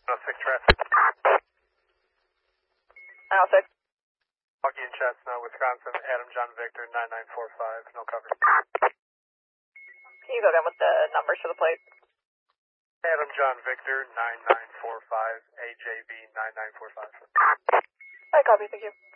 6 traffic. 906. Milwaukee and Chestnut, Wisconsin, Adam John Victor, 9945, no cover. Can you go again with the numbers for the plate? Adam John Victor, 9945, AJB 9945. I copy, thank you.